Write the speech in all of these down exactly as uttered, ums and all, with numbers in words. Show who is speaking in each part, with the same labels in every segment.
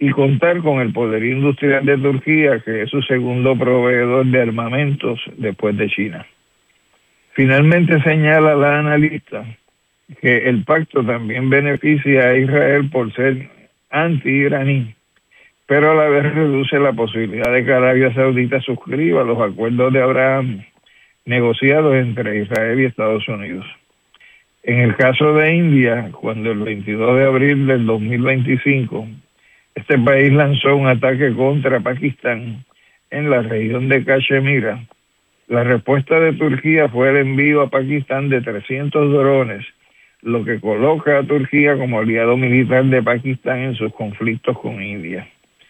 Speaker 1: y contar con el poderío industrial de Turquía, que es su segundo proveedor de armamentos después de China. Finalmente señala la analista que el pacto también beneficia a Israel por ser anti-iraní, pero a la vez reduce la posibilidad de que Arabia Saudita suscriba los acuerdos de Abraham negociados entre Israel y Estados Unidos. En el caso de India, cuando el veintidós de abril del dos mil veinticinco, este país lanzó un ataque contra Pakistán en la región de Cachemira, la respuesta de Turquía fue el envío a Pakistán de trescientos drones, lo que coloca a Turquía como aliado militar de Pakistán en sus conflictos con India.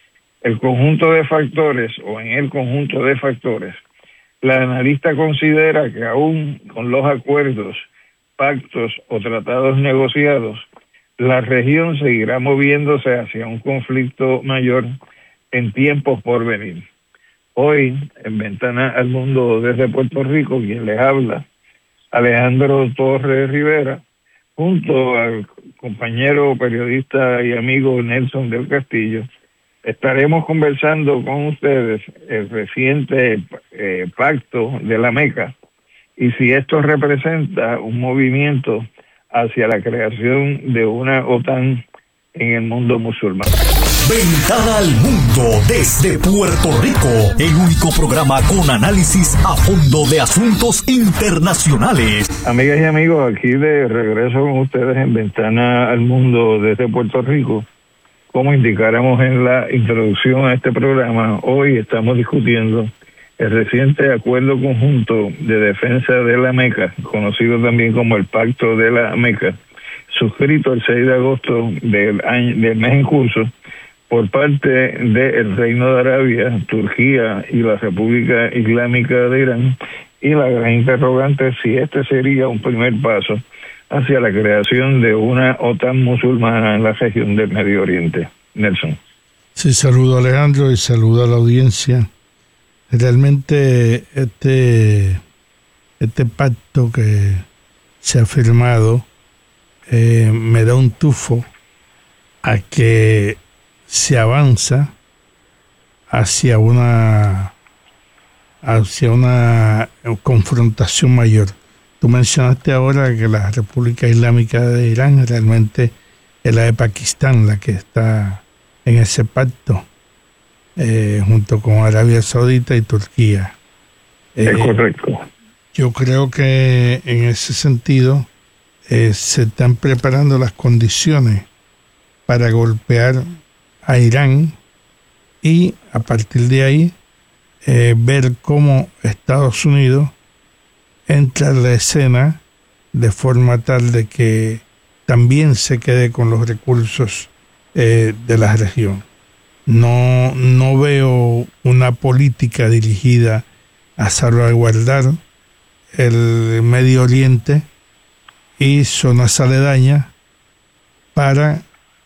Speaker 1: El conjunto de factores, o en el conjunto de factores, la analista considera que aún con los acuerdos, pactos o tratados negociados, la región seguirá moviéndose hacia un conflicto mayor en tiempos por venir. Hoy, en Ventana al Mundo desde Puerto Rico, quien les habla, Alejandro Torres Rivera, junto al compañero periodista y amigo Nelson del Castillo, estaremos conversando con ustedes el reciente eh, pacto de la Meca y si esto representa un movimiento hacia la creación de una OTAN en el mundo musulmán.
Speaker 2: Ventana al Mundo desde Puerto Rico, el único programa con análisis a fondo de asuntos internacionales.
Speaker 1: Amigas y amigos, aquí de regreso con ustedes en Ventana al Mundo desde Puerto Rico. Como indicáramos en la introducción a este programa, hoy estamos discutiendo el reciente acuerdo conjunto de defensa de la Meca, conocido también como el Pacto de la Meca, suscrito el seis de agosto del, año, del mes en curso por parte del Reino de Arabia, Turquía y la República Islámica de Irán, y la gran interrogante es si este sería un primer paso hacia la creación de una OTAN musulmana en la región del Medio Oriente. Nelson.
Speaker 3: Sí, saludo a Alejandro y saludo a la audiencia. Realmente este, este pacto que se ha firmado eh, me da un tufo a que se avanza hacia una hacia una confrontación mayor. Tú mencionaste ahora que la República Islámica de Irán realmente es la de Pakistán la que está en ese pacto, eh, junto con Arabia Saudita y Turquía.
Speaker 1: Eh, es correcto.
Speaker 3: Yo creo que en ese sentido eh, se están preparando las condiciones para golpear a Irán y a partir de ahí eh, ver cómo Estados Unidos entra en la escena de forma tal de que también se quede con los recursos eh, de la región. No, no veo una política dirigida a salvaguardar el Medio Oriente y zonas aledañas para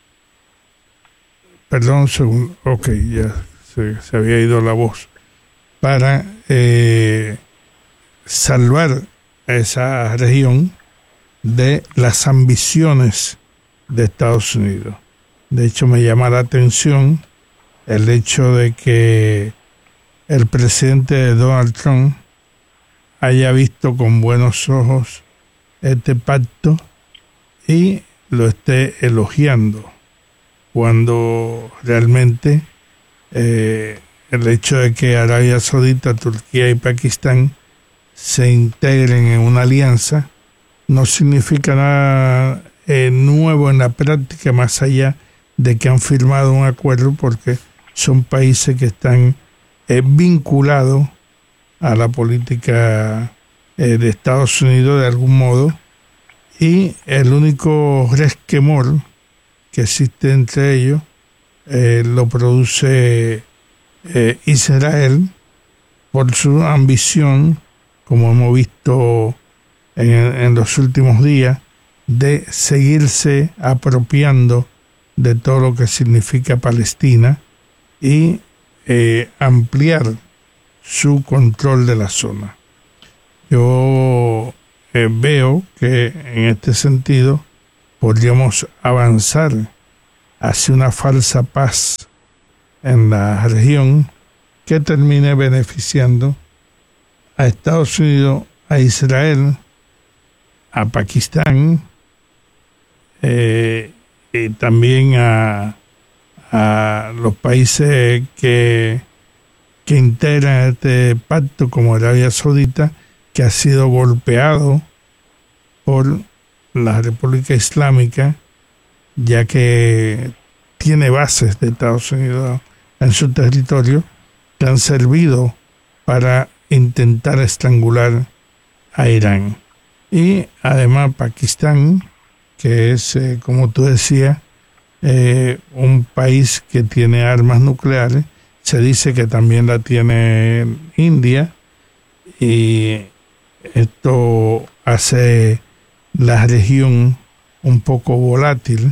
Speaker 3: Perdón, según, ok, ya se, se había ido la voz. Para eh, salvar a esa región de las ambiciones de Estados Unidos. De hecho, me llama la atención el hecho de que el presidente Donald Trump haya visto con buenos ojos este pacto y lo esté elogiando, cuando realmente eh, el hecho de que Arabia Saudita, Turquía y Pakistán se integren en una alianza no significa nada eh, nuevo en la práctica, más allá de que han firmado un acuerdo, porque son países que están eh, vinculados a la política eh, de Estados Unidos de algún modo, y el único resquemor que existe entre ellos eh, lo produce eh, Israel por su ambición, como hemos visto en, en los últimos días, de seguirse apropiando de todo lo que significa Palestina y eh, ampliar su control de la zona. Yo eh, veo que en este sentido podríamos avanzar hacia una falsa paz en la región que termine beneficiando a Estados Unidos, a Israel, a Pakistán, eh, y también a, a los países que, que integran este pacto, como Arabia Saudita, que ha sido golpeado por la República Islámica, ya que tiene bases de Estados Unidos en su territorio que han servido para intentar estrangular a Irán. Y además Pakistán, que es, eh, como tú decías, eh, un país que tiene armas nucleares. Se dice que también la tiene India, y esto hace la región un poco volátil,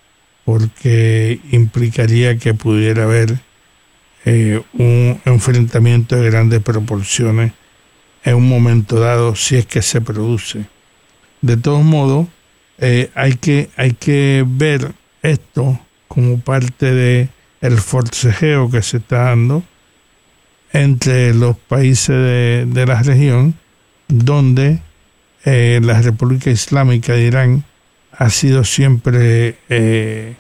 Speaker 3: porque implicaría que pudiera haber eh, un enfrentamiento de grandes proporciones en un momento dado, si es que se produce. De todos modos, eh, hay que hay que ver esto como parte de el forcejeo que se está dando entre los países de, de la región, donde eh, la República Islámica de Irán ha sido siempre eh,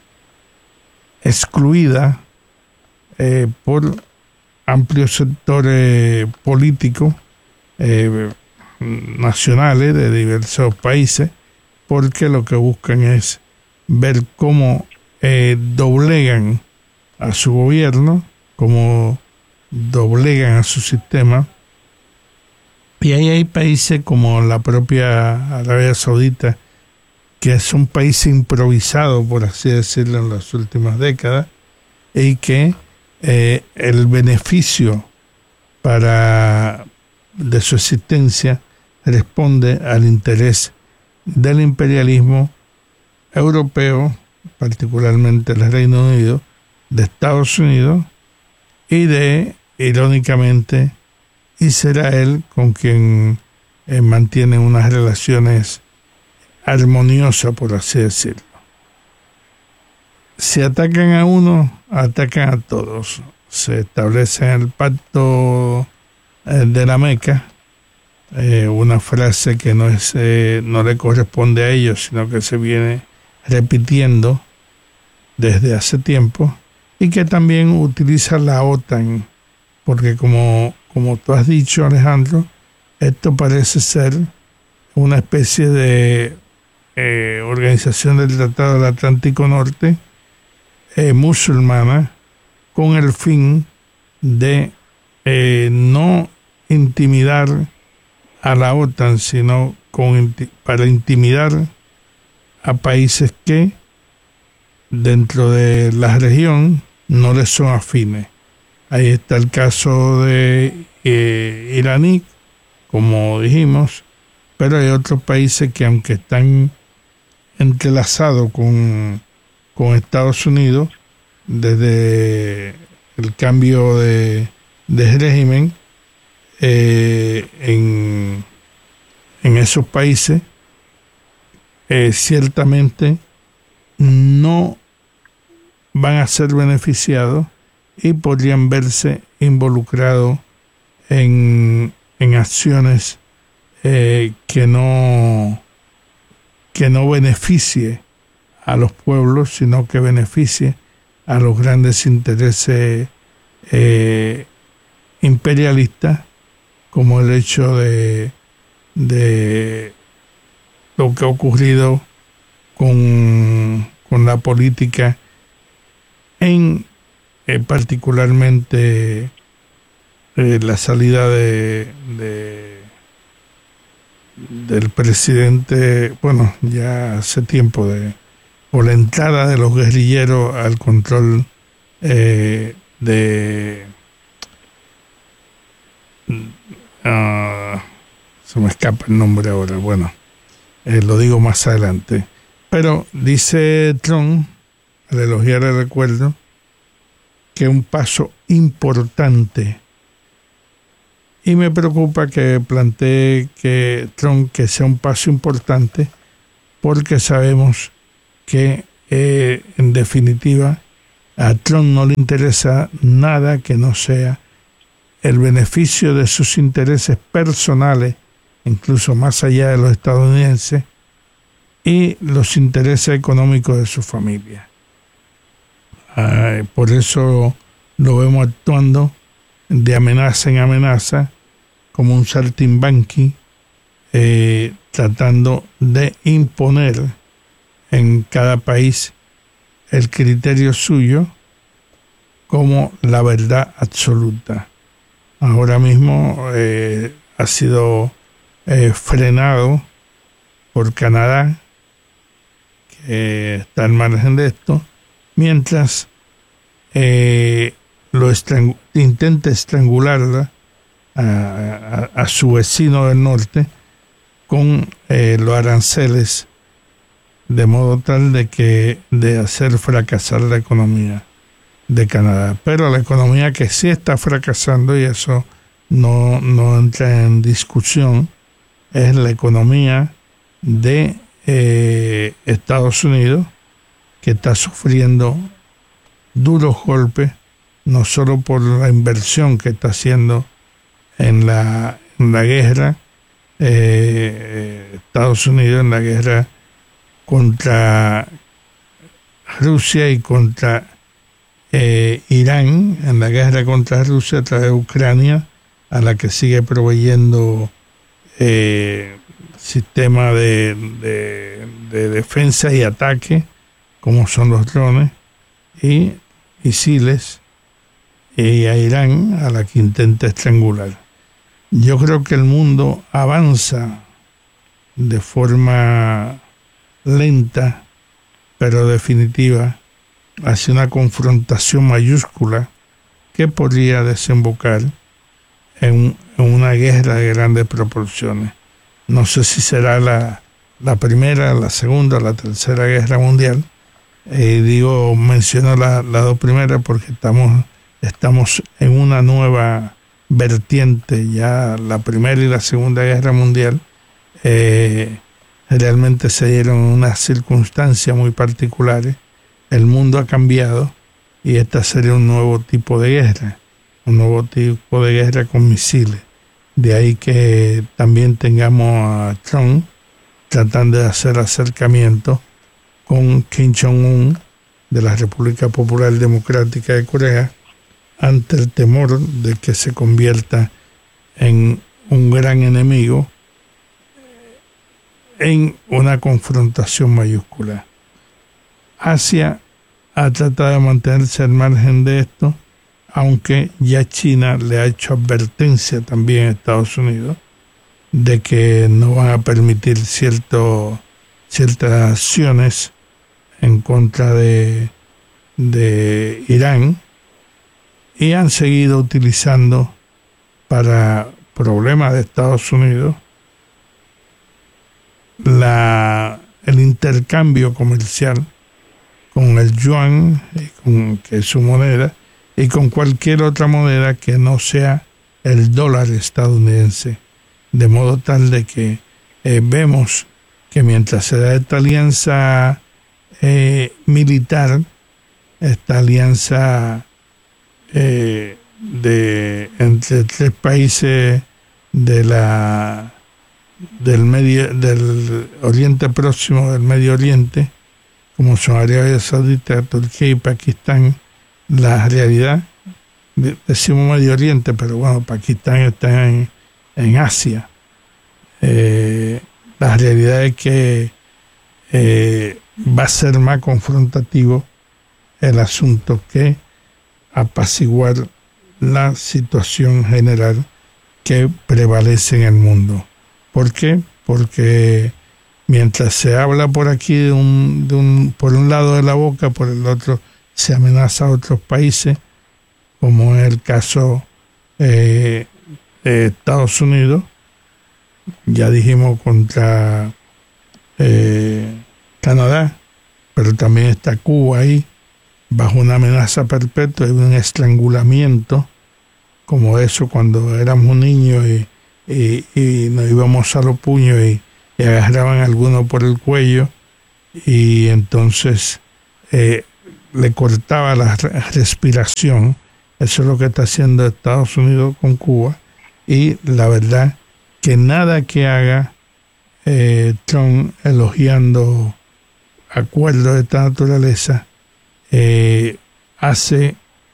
Speaker 3: excluida eh, por amplios sectores políticos eh, nacionales de diversos países, porque lo que buscan es ver cómo eh, doblegan a su gobierno, cómo doblegan a su sistema. Y ahí hay países como la propia Arabia Saudita, que es un país improvisado, por así decirlo, en las últimas décadas, y que eh, el beneficio para de su existencia responde al interés del imperialismo europeo, particularmente el Reino Unido, de Estados Unidos y de, irónicamente, Israel, con quien eh, mantiene unas relaciones armoniosas, por así decirlo. Si atacan a uno, atacan a todos. Se establece en el pacto eh, de la Meca eh, una frase que no es eh, no le corresponde a ellos, sino que se viene repitiendo desde hace tiempo, y que también utiliza la OTAN, porque como, como tú has dicho, Alejandro, esto parece ser una especie de eh, organización del Tratado del Atlántico Norte eh, musulmana, con el fin de eh, no intimidar a la OTAN, sino con, para intimidar a países que dentro de la región no les son afines. Ahí está el caso de eh, iraní, como dijimos, pero hay otros países que, aunque están entrelazados con, con Estados Unidos desde el cambio de, de régimen, eh, en, en esos países eh, ciertamente no van a ser beneficiados y podrían verse involucrados en, en acciones eh, que no que no beneficie a los pueblos, sino que beneficie a los grandes intereses eh, imperialistas, como el hecho de, de lo que ha ocurrido con, con la política en eh, particularmente eh, la salida de, de del presidente, bueno, ya hace tiempo, de o la entrada de los guerrilleros al control eh, de uh, se me escapa el nombre ahora, bueno, eh, lo digo más adelante. Pero dice Trump, al elogiar el recuerdo, que es un paso importante. Y me preocupa que plantee que Trump que sea un paso importante, porque sabemos que eh, en definitiva A Trump no le interesa nada que no sea el beneficio de sus intereses personales, incluso más allá de los estadounidenses, y los intereses económicos de su familia. Uh, por eso lo vemos actuando de amenaza en amenaza, como un saltimbanqui, eh, tratando de imponer en cada país el criterio suyo como la verdad absoluta. Ahora mismo eh, ha sido eh, frenado por Canadá, que está al margen de esto, mientras eh, lo estrangu- intenta estrangularla a, a, a su vecino del norte con eh, los aranceles, de modo tal de que de hacer fracasar la economía de Canadá. Pero la economía que sí está fracasando, y eso no, no entra en discusión, es la economía de eh, Estados Unidos, que está sufriendo duros golpes, no solo por la inversión que está haciendo en la, en la guerra, eh, Estados Unidos en la guerra contra Rusia y contra eh, Irán, en la guerra contra Rusia a través de Ucrania, a la que sigue proveyendo eh, sistema de, de, de defensa y ataque, como son los drones y misiles, y a Irán, a la que intenta estrangular. Yo creo que el mundo avanza de forma lenta, pero definitiva, hacia una confrontación mayúscula que podría desembocar en, en una guerra de grandes proporciones. No sé si será la, la primera, la segunda, la tercera guerra mundial. Eh, digo, menciono las la dos primeras porque estamos, estamos en una nueva vertiente. Ya la primera y la segunda guerra mundial eh, realmente se dieron unas circunstancias muy particulares. El mundo ha cambiado y esta sería un nuevo tipo de guerra, un nuevo tipo de guerra con misiles. De ahí que también tengamos a Trump tratando de hacer acercamiento con Kim Jong-un de la República Popular Democrática de Corea, ante el temor de que se convierta en un gran enemigo, en una confrontación mayúscula. Asia ha tratado de mantenerse al margen de esto, aunque ya China le ha hecho advertencia también a Estados Unidos de que no van a permitir cierto, ciertas acciones en contra de, de Irán, y han seguido utilizando para problemas de Estados Unidos la, el intercambio comercial con el yuan, con, que es su moneda, y con cualquier otra moneda que no sea el dólar estadounidense, de modo tal de que eh, vemos que mientras se da esta alianza eh, militar, esta alianza eh, de entre tres países de la del medio del Oriente Próximo, del Medio Oriente, como son Arabia Saudita, Turquía y Pakistán, la realidad, decimos Medio Oriente, pero bueno, Pakistán está en, en Asia. Eh, la realidad es que eh, va a ser más confrontativo el asunto que apaciguar la situación general que prevalece en el mundo. ¿Por qué? Porque mientras se habla por aquí de un, de un, por un lado de la boca, por el otro se amenaza a otros países, como es el caso eh, de Estados Unidos, ya dijimos contra eh, Canadá, pero también está Cuba ahí, bajo una amenaza perpetua y un estrangulamiento, como eso cuando éramos niños y, y, y nos íbamos a los puños y, y agarraban a alguno por el cuello, y entonces eh, le cortaba la respiración. Eso es lo que está haciendo Estados Unidos con Cuba. Y la verdad que nada que haga eh, Trump elogiando acuerdos de esta naturaleza eh, hace,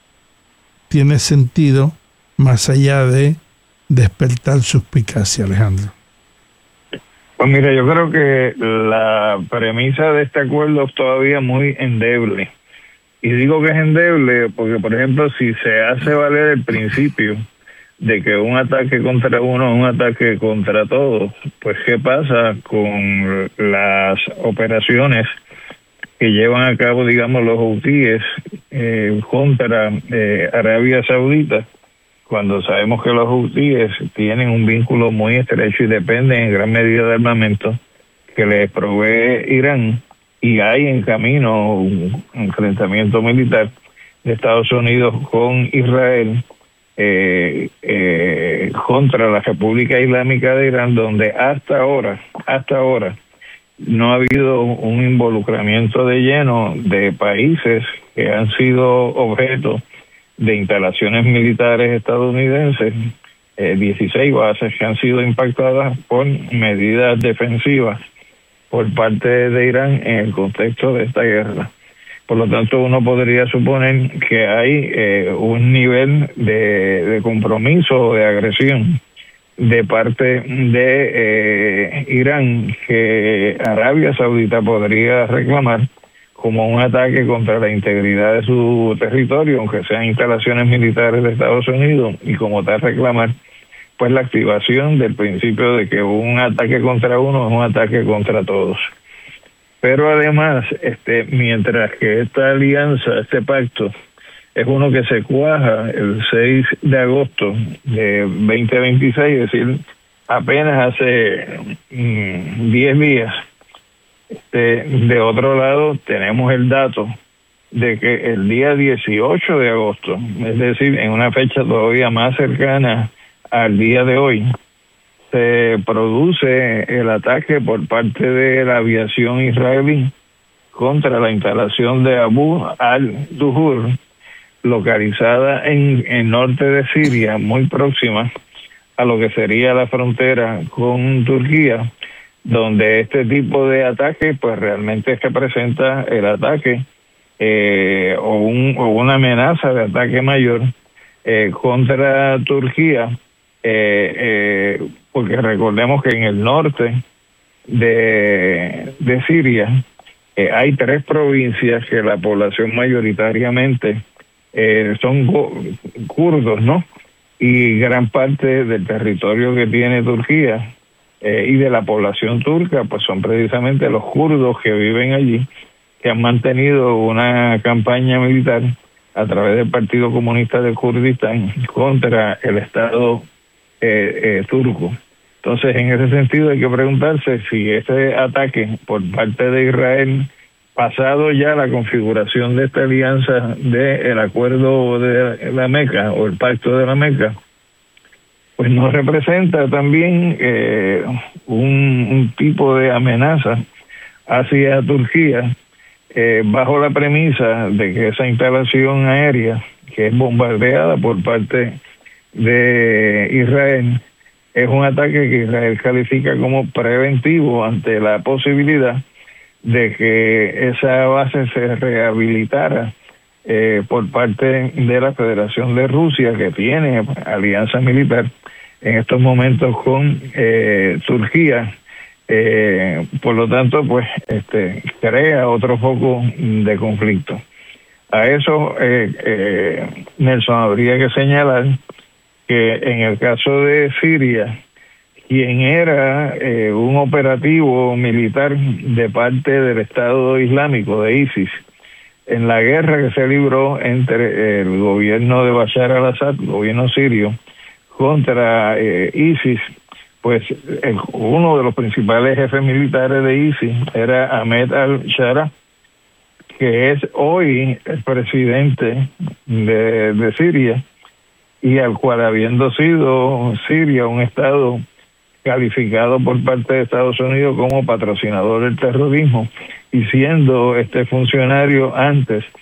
Speaker 3: tiene sentido más allá de despertar suspicacia, Alejandro.
Speaker 1: Pues mira, yo creo que la premisa de este acuerdo es todavía muy endeble. Y digo que es endeble porque, por ejemplo, si se hace valer el principio de que un ataque contra uno es un ataque contra todos, pues ¿qué pasa con las operaciones que llevan a cabo, digamos, los hutíes eh, contra eh, Arabia Saudita, cuando sabemos que los hutíes tienen un vínculo muy estrecho y dependen en gran medida de armamento que les provee Irán, y hay en camino un enfrentamiento militar de Estados Unidos con Israel eh, eh, contra la República Islámica de Irán, donde hasta ahora, hasta ahora, no ha habido un involucramiento de lleno de países que han sido objeto de instalaciones militares estadounidenses, eh, dieciséis bases que han sido impactadas por medidas defensivas por parte de Irán en el contexto de esta guerra. Por lo tanto, uno podría suponer que hay eh, un nivel de, de compromiso, de agresión de parte de eh, Irán que Arabia Saudita podría reclamar como un ataque contra la integridad de su territorio, aunque sean instalaciones militares de Estados Unidos, y como tal reclamar pues la activación del principio de que un ataque contra uno es un ataque contra todos. Pero además, este, mientras que esta alianza, este pacto, es uno que se cuaja el seis de agosto de veinte veintiséis, es decir, apenas hace mmm, diez días. Este, de otro lado, tenemos el dato de que el día dieciocho de agosto, es decir, en una fecha todavía más cercana al día de hoy, se produce el ataque por parte de la aviación israelí contra la instalación de Abu al-Duhur, localizada en el norte de Siria, muy próxima a lo que sería la frontera con Turquía, donde este tipo de ataque pues realmente representa el ataque eh, o, un, o una amenaza de ataque mayor eh, contra Turquía, eh, eh, porque recordemos que en el norte de, de Siria eh, hay tres provincias que la población mayoritariamente eh, son kurdos, ¿no? Y gran parte del territorio que tiene Turquía eh, y de la población turca, pues son precisamente los kurdos que viven allí, que han mantenido una campaña militar a través del Partido Comunista de Kurdistán contra el Estado eh, eh, turco. Entonces, en ese sentido hay que preguntarse si ese ataque por parte de Israel, pasado ya la configuración de esta alianza del acuerdo de la Meca o el pacto de la Meca, pues no representa también eh, un, un tipo de amenaza hacia Turquía, eh, bajo la premisa de que esa instalación aérea que es bombardeada por parte de Israel es un ataque que Israel califica como preventivo ante la posibilidad de que esa base se rehabilitara eh, por parte de la Federación de Rusia, que tiene alianza militar en estos momentos con eh, Turquía. Eh, por lo tanto, pues este crea otro foco de conflicto. A eso, eh, eh, Nelson, habría que señalar que en el caso de Siria, quien era eh, un operativo militar de parte del Estado Islámico, de ISIS, en la guerra que se libró entre el gobierno de Bashar al-Assad, el gobierno sirio, contra eh, ISIS, pues el, uno de los principales jefes militares de ISIS era Ahmed al-Shara, que es hoy el presidente de, de Siria, y al cual, habiendo sido Siria un estado calificado por parte de Estados Unidos como patrocinador del terrorismo, y siendo este funcionario antes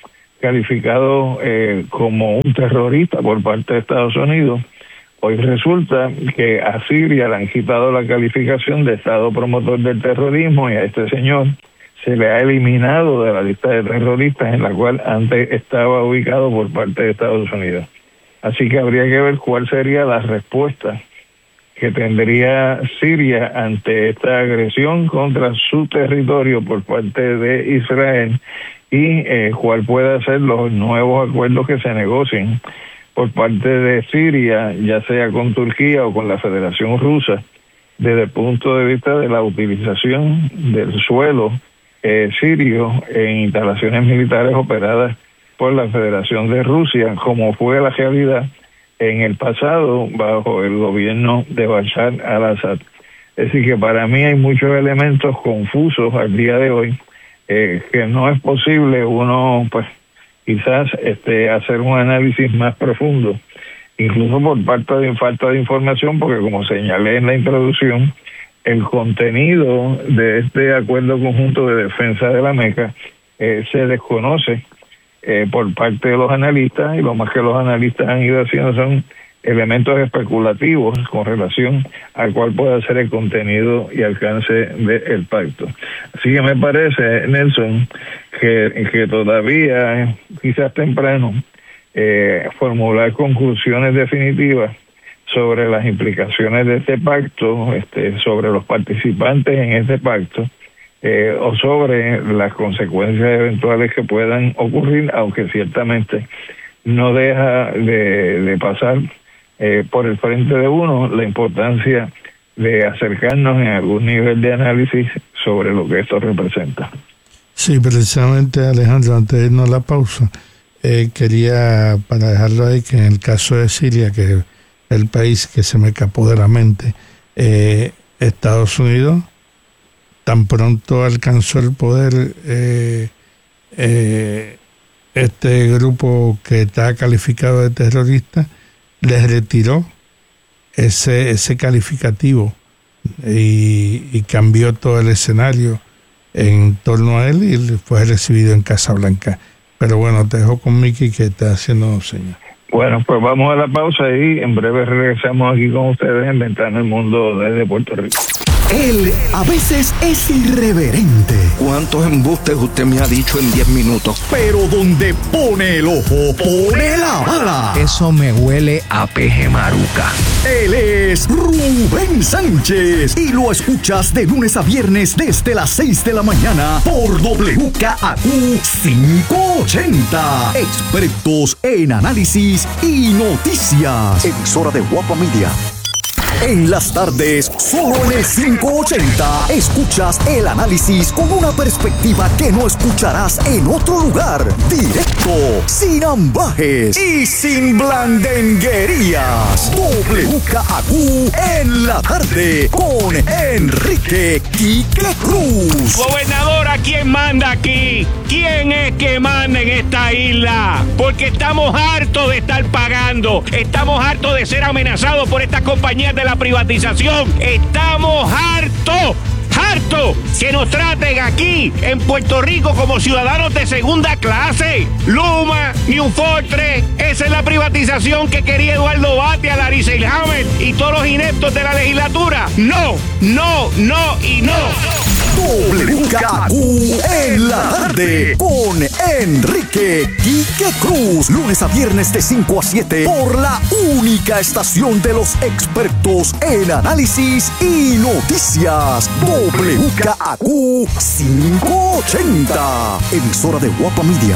Speaker 1: calificado eh, como un terrorista por parte de Estados Unidos. Hoy resulta que a Siria le han quitado la calificación de Estado promotor del terrorismo y a este señor se le ha eliminado de la lista de terroristas en la cual antes estaba ubicado por parte de Estados Unidos. Así que habría que ver cuál sería la respuesta que tendría Siria ante esta agresión contra su territorio por parte de Israel y eh, cuál puede ser los nuevos acuerdos que se negocien por parte de Siria, ya sea con Turquía o con la Federación Rusa, desde el punto de vista de la utilización del suelo eh, sirio en instalaciones militares operadas por la Federación de Rusia, como fue la realidad en el pasado bajo el gobierno de Bashar al-Assad. Es decir, que para mí hay muchos elementos confusos al día de hoy, eh, que no es posible uno, pues, quizás este, hacer un análisis más profundo, incluso por parte de falta de información, porque como señalé en la introducción, el contenido de este acuerdo conjunto de defensa de la Meca eh, se desconoce eh, por parte de los analistas, y lo más que los analistas han ido haciendo son elementos especulativos con relación al cual puede ser el contenido y alcance del pacto. Así que me parece, Nelson, que, que todavía quizás temprano eh, formular conclusiones definitivas sobre las implicaciones de este pacto, este, sobre los participantes en este pacto, eh, o sobre las consecuencias eventuales que puedan ocurrir, aunque ciertamente no deja de, de pasar eh, por el frente de uno la importancia de acercarnos en algún nivel de análisis sobre lo que esto representa.
Speaker 3: Sí, precisamente, Alejandro, antes de irnos a la pausa, eh, quería, para dejarlo ahí, que en el caso de Siria, que el país que se me escapó de la mente, eh, Estados Unidos, tan pronto alcanzó el poder eh, eh, este grupo que está calificado de terrorista, les retiró ese ese calificativo y, y cambió todo el escenario en torno a él y fue recibido en Casa Blanca. Pero bueno, te dejo con Miki, que está haciendo señas.
Speaker 1: Bueno, pues vamos a la pausa y en breve regresamos aquí con ustedes en Ventana al Mundo desde Puerto Rico.
Speaker 2: Él a veces es irreverente.
Speaker 4: ¿Cuántos embustes usted me ha dicho en diez minutos?
Speaker 2: Pero donde pone el ojo, pone la bala.
Speaker 4: Eso me huele a peje maruca.
Speaker 2: Él es Rubén Sánchez y lo escuchas de lunes a viernes desde las seis de la mañana por W K A Q quinientos ochenta. Expertos en análisis y noticias. Emisora de Guapa Media. En las tardes, solo en el quinientos ochenta, escuchas el análisis con una perspectiva que no escucharás en otro lugar. Directo, sin ambajes y sin blandenguerías. W K A Q en la tarde con Enrique Quique Cruz.
Speaker 5: Gobernadora, ¿quién manda aquí? ¿Quién es que manda en esta isla? Porque estamos hartos de estar pagando. Estamos hartos de ser amenazados por estas compañías de la privatización. Estamos hartos, hartos que nos traten aquí en Puerto Rico como ciudadanos de segunda clase. Luma, New Fortress, esa es la privatización que quería Eduardo Batia, Larry Selhammer y todos los ineptos de la legislatura. No, no, no y no.
Speaker 2: W K A Q en la tarde con Enrique Quique Cruz. Lunes a viernes de cinco a siete por la única estación de los expertos en análisis y noticias. W K A Q quinientos ochenta. Emisora de Guapa Media.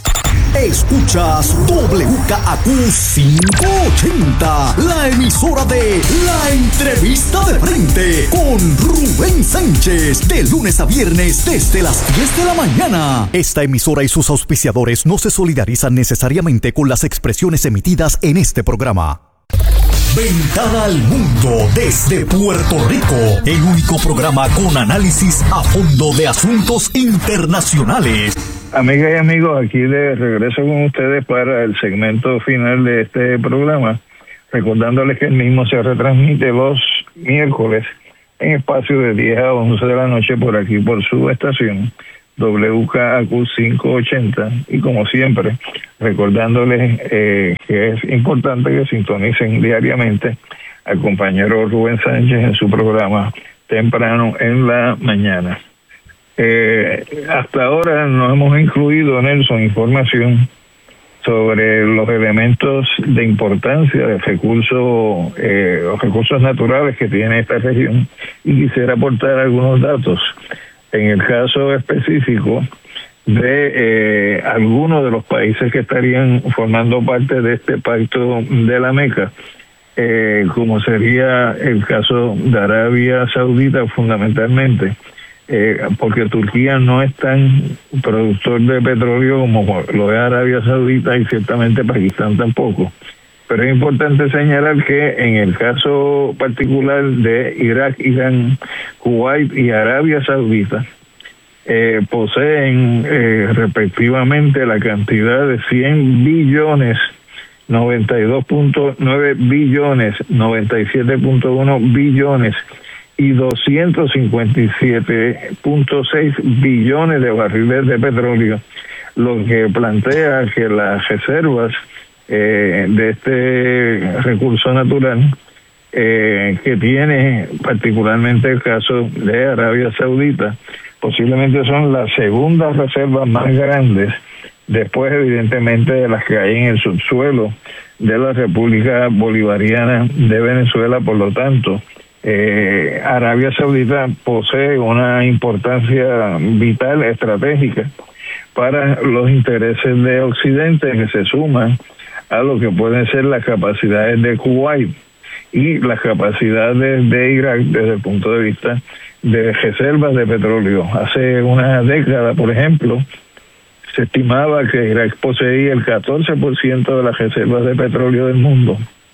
Speaker 2: Escuchas W K A Q quinientos ochenta, la emisora de La Entrevista de Frente con Rubén Sánchez, de lunes a viernes desde las diez de la mañana. Esta emisora y sus auspiciadores no se solidarizan necesariamente con las expresiones emitidas en este programa. Ventana al Mundo desde Puerto Rico, el único programa con análisis a fondo de asuntos internacionales.
Speaker 1: Amigas y amigos, aquí de regreso con ustedes para el segmento final de este programa, recordándoles que el mismo se retransmite los miércoles en espacio de diez a once de la noche por aquí, por su estación, W K A Q quinientos ochenta, y como siempre, recordándoles eh, que es importante que sintonicen diariamente al compañero Rubén Sánchez en su programa Temprano en la Mañana. Eh, hasta ahora no hemos incluido, Nelson, información sobre los elementos de importancia de recursos, eh, los recursos naturales que tiene esta región, y quisiera aportar algunos datos. En el caso específico de eh, algunos de los países que estarían formando parte de este pacto de la Meca, eh, como sería el caso de Arabia Saudita fundamentalmente, eh, porque Turquía no es tan productor de petróleo como lo es Arabia Saudita, y ciertamente Pakistán tampoco. Pero es importante señalar que en el caso particular de Irak, Irán, Kuwait y Arabia Saudita, eh, poseen eh, respectivamente la cantidad de cien billones, noventa y dos punto nueve billones, noventa y siete punto uno billones y doscientos cincuenta y siete punto seis billones de barriles de petróleo, lo que plantea que las reservas Eh, de este recurso natural eh, que tiene particularmente el caso de Arabia Saudita, posiblemente son las segundas reservas más grandes, después evidentemente de las que hay en el subsuelo de la República Bolivariana de Venezuela. Por lo tanto, eh, Arabia Saudita posee una importancia vital, estratégica para los intereses de Occidente, que se suman a lo que pueden ser las capacidades de Kuwait y las capacidades de Irak desde el punto de vista de reservas de petróleo. Hace una década, por ejemplo, se estimaba que Irak poseía el catorce por ciento de las reservas de petróleo del mundo.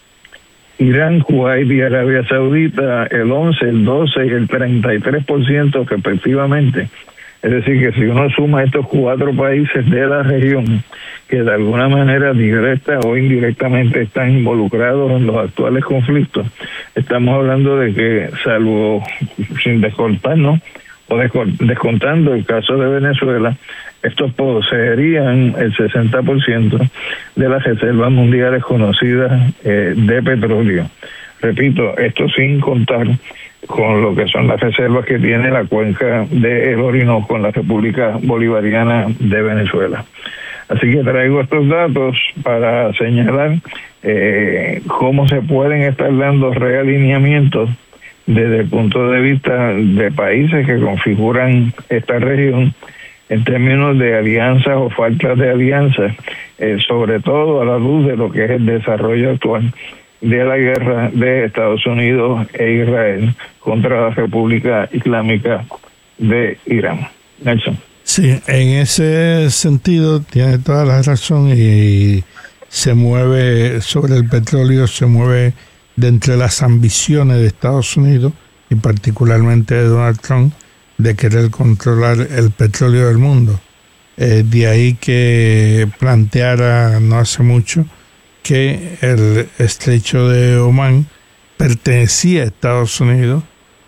Speaker 1: Irán, Kuwait y Arabia Saudita el once, el doce y el treinta y tres por ciento respectivamente. Es decir, que si uno suma estos cuatro países de la región, que de alguna manera directa o indirectamente están involucrados en los actuales conflictos, estamos hablando de que, salvo sin descontarnos o descontando el caso de Venezuela, estos poseerían el sesenta por ciento de las reservas mundiales conocidas eh, de petróleo. Repito, esto sin contar con lo que son las reservas que tiene la cuenca del Orinoco en la República Bolivariana de Venezuela. Así que traigo estos datos para señalar eh, cómo se pueden estar dando realineamientos desde el punto de vista de países que configuran esta región en términos de alianzas o faltas de alianzas, eh, sobre todo a la luz de lo que es el desarrollo actual de la guerra de Estados Unidos e Israel contra la República Islámica de Irán. Nelson.
Speaker 3: Sí, en ese sentido tiene toda la razón, y se mueve sobre el petróleo, se mueve de entre las ambiciones de Estados Unidos y particularmente de Donald Trump de querer controlar el petróleo del mundo. Eh, de ahí que planteara no hace mucho que el estrecho de Omán pertenecía a Estados Unidos,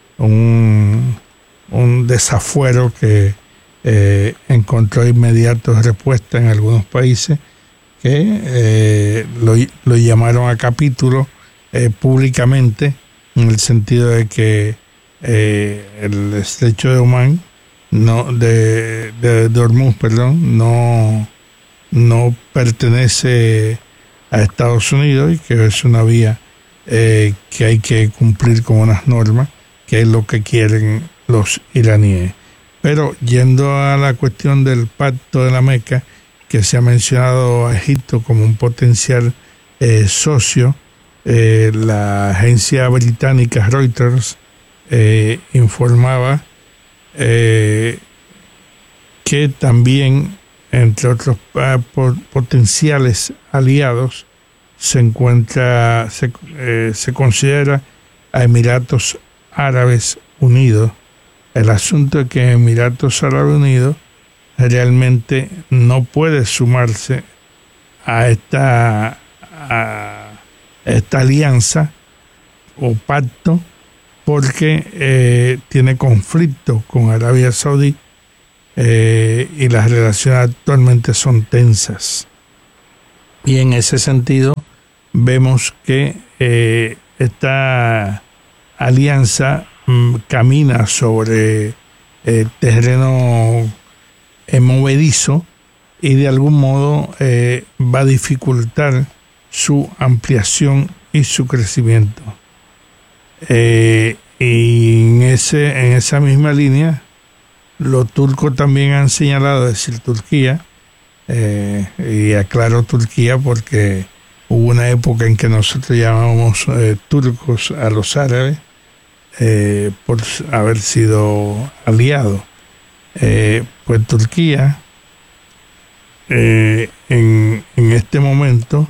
Speaker 3: un, un desafuero que eh, encontró inmediato respuesta en algunos países que eh, lo, lo llamaron a capítulo eh, públicamente, en el sentido de que eh, el estrecho de Omán, no, de, de, de Hormuz, perdón, no, no pertenece a Estados Unidos, y que es una vía eh, que hay que cumplir con unas normas, que es lo que quieren los iraníes. Pero yendo a la cuestión del pacto de la Meca, que se ha mencionado a Egipto como un potencial eh, socio, eh, la agencia británica Reuters eh, informaba eh, que también, entre otros uh, potenciales aliados, se encuentra, se, eh, se considera a Emiratos Árabes Unidos. El asunto es que Emiratos Árabes Unidos realmente no puede sumarse a esta, a esta alianza o pacto, porque eh, tiene conflicto con Arabia Saudí eh, y las relaciones actualmente son tensas. Y en ese sentido vemos que eh, esta alianza mm, camina sobre eh, terreno eh, movedizo y de algún modo eh, va a dificultar su ampliación y su crecimiento. Eh, y en, ese, en esa misma línea, los turcos también han señalado, es decir, Turquía, eh, y aclaro Turquía porque hubo una época en que nosotros llamábamos eh, turcos a los árabes eh, por haber sido aliados. Eh, pues Turquía, eh, en, en este momento,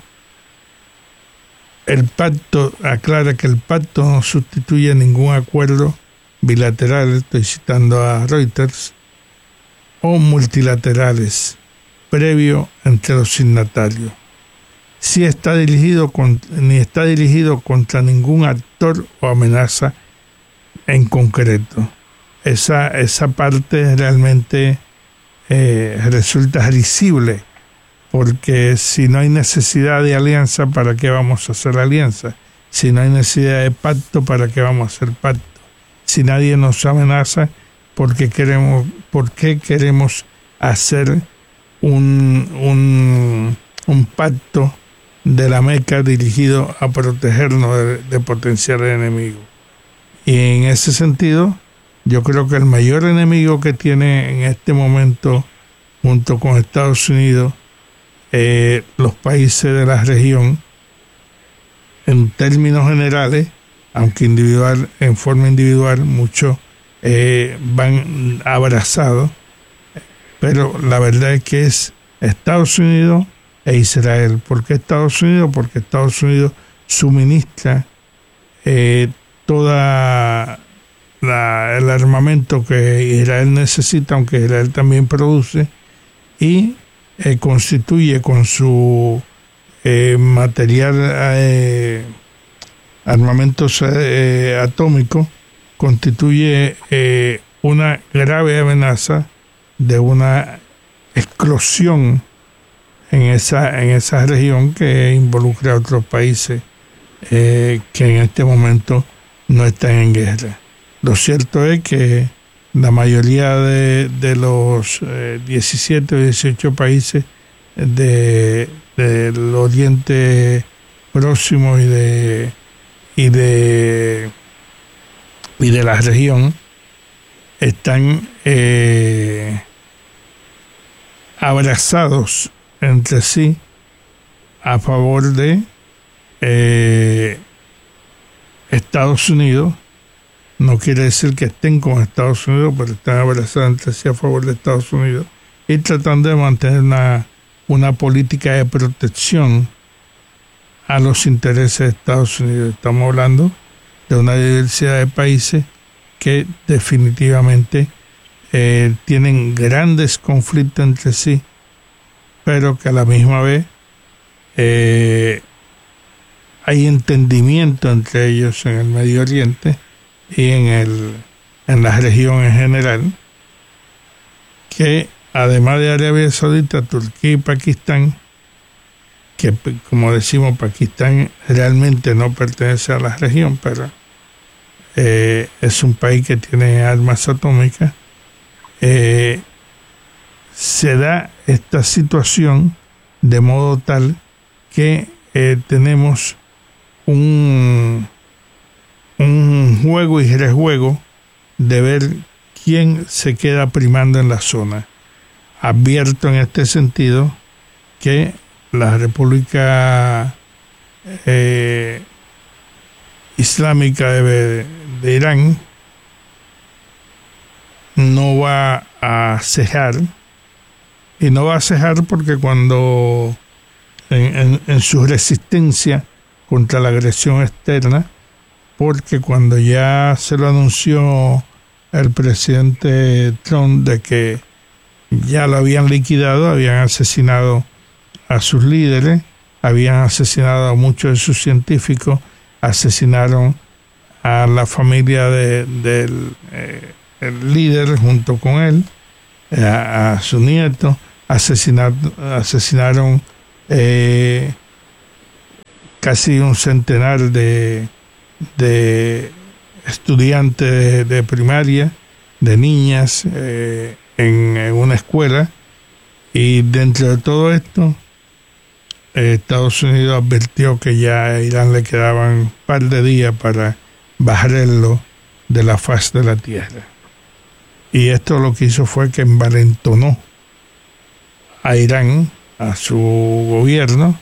Speaker 3: el pacto, aclara que el pacto no sustituye ningún acuerdo bilateral, estoy citando a Reuters, o multilaterales previo entre los signatarios. Si está dirigido con, ni está dirigido contra ningún actor o amenaza en concreto. Esa, esa parte realmente eh, resulta risible, porque si no hay necesidad de alianza, ¿para qué vamos a hacer alianza? Si no hay necesidad de pacto, ¿para qué vamos a hacer pacto? Si nadie nos amenaza, ¿por qué queremos, por qué queremos hacer un, un, un pacto de la Meca dirigido a protegernos de, de potenciales enemigos? Y en ese sentido, yo creo que el mayor enemigo que tiene en este momento, junto con Estados Unidos, eh, los países de la región, en términos generales, aunque individual, en forma individual, muchos eh, van abrazados, pero la verdad es que es Estados Unidos e Israel. ¿Por qué Estados Unidos? Porque Estados Unidos suministra eh, toda la, el armamento que Israel necesita, aunque Israel también produce, y eh, constituye con su eh, material eh, armamentos eh, atómicos, constituye eh, una grave amenaza de una explosión en esa en esa región que involucra a otros países eh, que en este momento no están en guerra. Lo cierto es que la mayoría de, de los eh, diecisiete o dieciocho países de, del Oriente Próximo y de y de y de la región están eh, abrazados entre sí a favor de eh, Estados Unidos. No quiere decir que estén con Estados Unidos, pero están abrazados entre sí a favor de Estados Unidos y tratando de mantener una, una política de protección a los intereses de Estados Unidos. Estamos hablando de una diversidad de países que definitivamente eh, tienen grandes conflictos entre sí, pero que a la misma vez eh, hay entendimiento entre ellos en el Medio Oriente y en el en la región en general, que además de Arabia Saudita, Turquía y Pakistán, que como decimos, Pakistán realmente no pertenece a la región, pero eh, es un país que tiene armas atómicas, eh, se da esta situación de modo tal que eh, tenemos un, un juego y rejuego de ver quién se queda primando en la zona. Advierto en este sentido que la República eh, Islámica de, de Irán no va a cejar, y no va a cejar porque cuando en, en, en su resistencia contra la agresión externa, porque cuando ya se lo anunció el presidente Trump de que ya lo habían liquidado, habían asesinado a sus líderes, habían asesinado a muchos de sus científicos, asesinaron a la familia de, del eh, el líder junto con él, a, a su nieto, asesinar, asesinaron eh, casi un centenar de, de estudiantes de, de primaria, de niñas eh, en, en una escuela, y dentro de todo esto eh, Estados Unidos advirtió que ya a Irán le quedaban un par de días para bajarlo de la faz de la tierra, y esto lo que hizo fue que envalentonó a Irán, a su gobierno,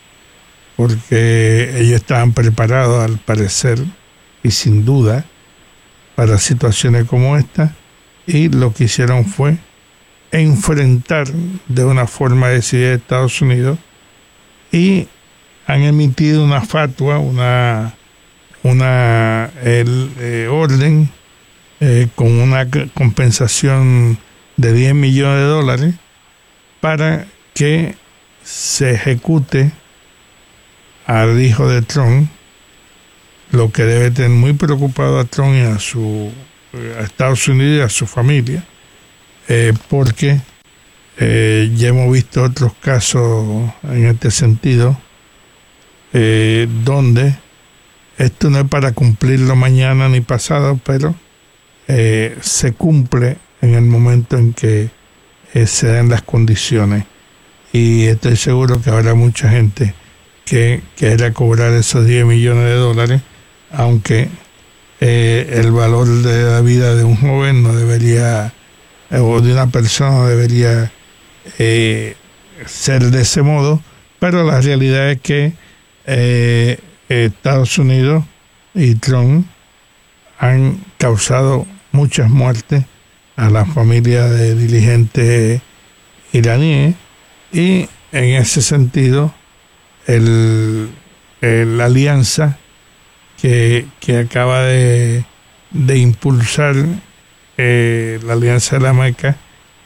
Speaker 3: porque ellos estaban preparados al parecer y sin duda para situaciones como esta, y lo que hicieron fue enfrentar de una forma decidida a Estados Unidos, y han emitido una fatua, una una el, eh, orden eh, con una compensación de diez millones de dólares para que se ejecute al hijo de Trump, lo que debe tener muy preocupado a Trump y a su a Estados Unidos y a su familia, eh, porque eh, ya hemos visto otros casos en este sentido, eh, donde esto no es para cumplirlo mañana ni pasado, pero eh, se cumple en el momento en que eh, se den las condiciones, y estoy seguro que habrá mucha gente que quiera cobrar esos diez millones de dólares, aunque eh, el valor de la vida de un joven no debería, eh, o de una persona no debería eh, ser de ese modo, pero la realidad es que eh, Estados Unidos y Trump han causado muchas muertes a la familia de dirigentes iraníes, y en ese sentido el, el la alianza que, que acaba de, de impulsar eh, la Alianza de la Meca,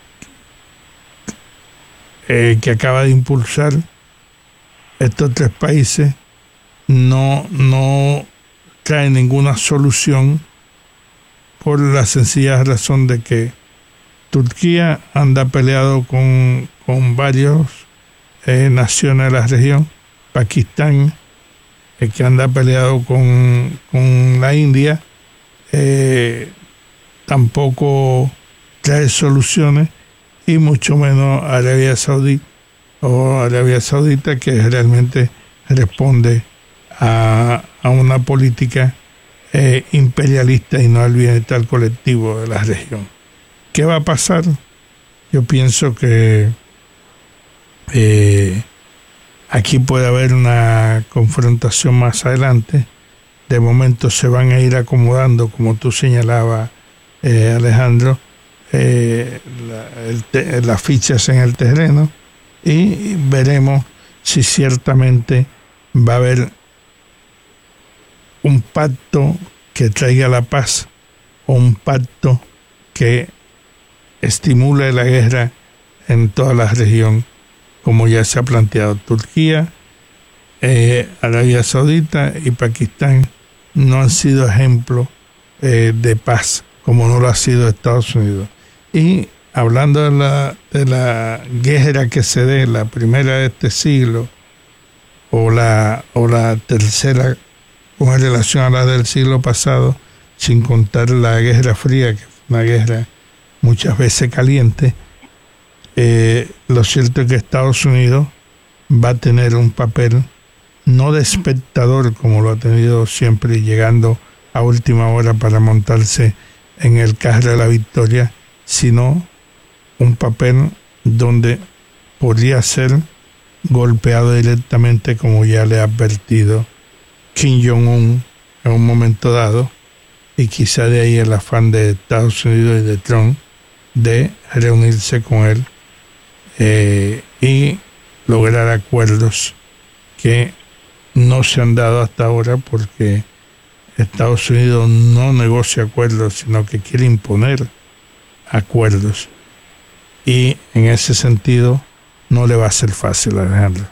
Speaker 3: eh, que acaba de impulsar estos tres países, no, no trae ninguna solución, por la sencilla razón de que Turquía anda peleado con, con varias eh, naciones de la región, Pakistán, eh, que anda peleado con, con la India, eh, tampoco trae soluciones, y mucho menos Arabia Saudí o Arabia Saudita, que realmente responde a, a una política eh, imperialista y no al bienestar colectivo de la región. ¿Qué va a pasar? Yo pienso que eh, aquí puede haber una confrontación más adelante. De momento se van a ir acomodando, como tú señalabas, eh, Alejandro, eh, la, el te, las fichas en el terreno, y veremos si ciertamente va a haber un pacto que traiga la paz, o un pacto que estimule la guerra en toda la región, como ya se ha planteado. Turquía, eh, Arabia Saudita y Pakistán no han sido ejemplos eh, de paz, como no lo ha sido Estados Unidos. Y hablando de la, de la guerra que se dé, la primera de este siglo, o la, o la tercera con relación a la del siglo pasado, sin contar la Guerra Fría, que fue una guerra muchas veces caliente, eh, lo cierto es que Estados Unidos va a tener un papel no de espectador, como lo ha tenido siempre, llegando a última hora para montarse en el carro de la victoria, sino un papel donde podría ser golpeado directamente, como ya le ha advertido Kim Jong-un en un momento dado, y quizá de ahí el afán de Estados Unidos y de Trump de reunirse con él eh, y lograr acuerdos que no se han dado hasta ahora, porque Estados Unidos no negocia acuerdos, sino que quiere imponer acuerdos, y en ese sentido no le va a ser fácil, Alejandro.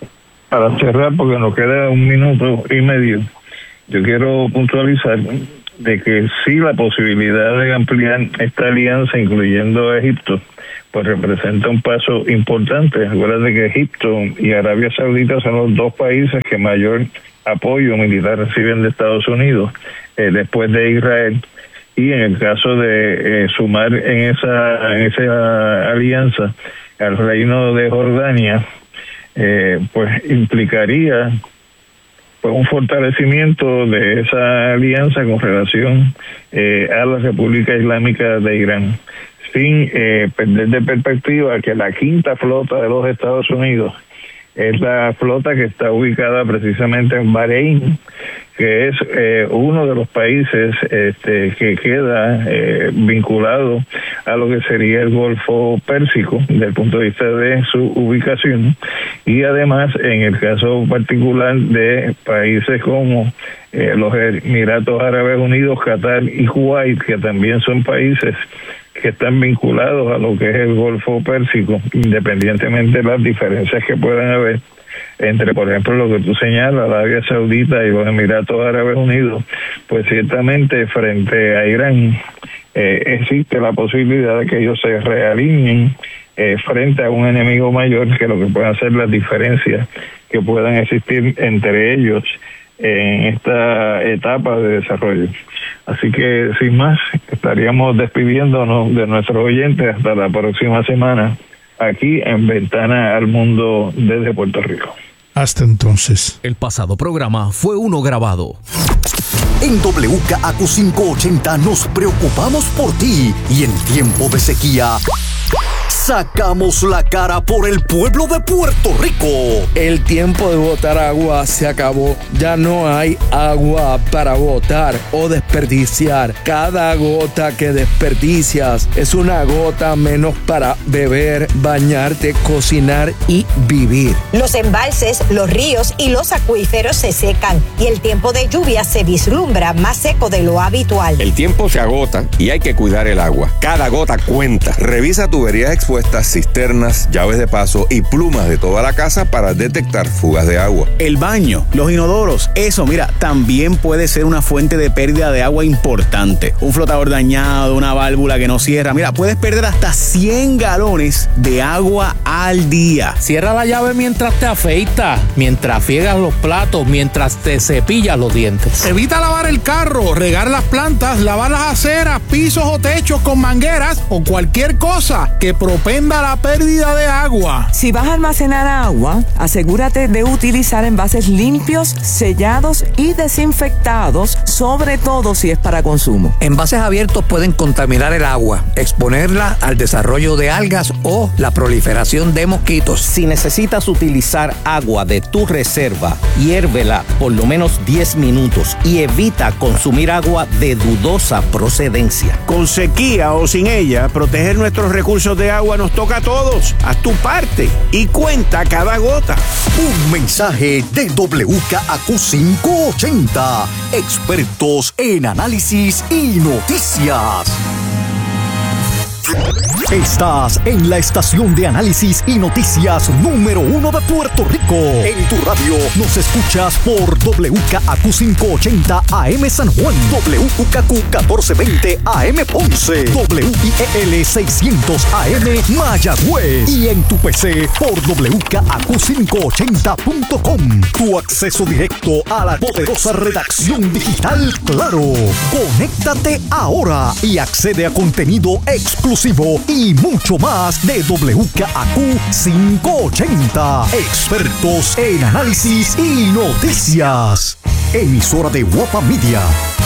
Speaker 1: Para cerrar, porque nos queda un minuto y medio, yo quiero puntualizar de que sí la posibilidad de ampliar esta alianza, incluyendo a Egipto, pues representa un paso importante. Acuérdate que Egipto y Arabia Saudita son los dos países que mayor apoyo militar reciben de Estados Unidos, eh, después de Israel. Y en el caso de eh, sumar en esa, en esa alianza al reino de Jordania, eh, pues implicaría pues un fortalecimiento de esa alianza con relación eh, a la República Islámica de Irán, sin eh, perder de perspectiva que la quinta flota de los Estados Unidos es la flota que está ubicada precisamente en Bahrein, que es eh, uno de los países este, que queda eh, vinculado a lo que sería el Golfo Pérsico desde el punto de vista de su ubicación, y además en el caso particular de países como eh, los Emiratos Árabes Unidos, Qatar y Kuwait, que también son países que están vinculados a lo que es el Golfo Pérsico, independientemente de las diferencias que puedan haber entre, por ejemplo, lo que tú señalas, la Arabia Saudita y los Emiratos Árabes Unidos. Pues ciertamente frente a Irán eh, existe la posibilidad de que ellos se realineen eh, frente a un enemigo mayor, que lo que puedan ser las diferencias que puedan existir entre ellos en esta etapa de desarrollo. Así que, sin más, estaríamos despidiéndonos de nuestros oyentes hasta la próxima semana, aquí en Ventana al Mundo desde Puerto Rico.
Speaker 3: Hasta entonces.
Speaker 2: El pasado programa fue uno grabado. En W K A Q quinientos ochenta nos preocupamos por ti, y en tiempo de sequía sacamos la cara por el pueblo de Puerto Rico.
Speaker 4: El tiempo de botar agua se acabó. Ya no hay agua para botar o desperdiciar. Cada gota que desperdicias es una gota menos para beber, bañarte, cocinar y vivir.
Speaker 6: Los embalses, los ríos y los acuíferos se secan y el tiempo de lluvia se vislumbra más seco de lo habitual.
Speaker 7: El tiempo se agota y hay que cuidar el agua. Cada gota cuenta. Revisa tuberías expuestas, cisternas, llaves de paso y plumas de toda la casa para detectar fugas de agua.
Speaker 8: El baño, los inodoros, eso, mira, también puede ser una fuente de pérdida de agua importante. Un flotador dañado, una válvula que no cierra, mira, puedes perder hasta cien galones de agua al día.
Speaker 9: Cierra la llave mientras te afeitas, mientras friegas los platos, mientras te cepillas los dientes.
Speaker 10: Evita lavar el carro, regar las plantas, lavar las aceras, pisos o techos con mangueras o cualquier cosa que propenda la pérdida de agua.
Speaker 11: Si vas a almacenar agua, asegúrate de utilizar envases limpios, sellados y desinfectados, sobre todo si es para consumo.
Speaker 12: Envases abiertos pueden contaminar el agua, exponerla al desarrollo de algas o la proliferación de mosquitos.
Speaker 13: Si necesitas utilizar agua de tu reserva, hiérvela por lo menos diez minutos y evita consumir agua de dudosa procedencia.
Speaker 5: Con sequía o sin ella, proteger nuestros recursos de agua nos toca a todos. Haz tu parte y cuenta cada gota.
Speaker 2: Un mensaje de W K A Q quinientos ochenta, expertos en análisis y noticias. Estás en la estación de análisis y noticias número uno de Puerto Rico. En tu radio nos escuchas por W K A Q quinientos ochenta A M San Juan, W K Q catorce veinte A M Ponce, W I E L seiscientos A M Mayagüez y en tu P C por W K A Q quinientos ochenta punto com. Tu acceso directo a la poderosa redacción digital Claro. Conéctate ahora y accede a contenido exclusivo y mucho más de W K A Q quinientos ochenta. Expertos en análisis y noticias. Emisora de Guapa Media.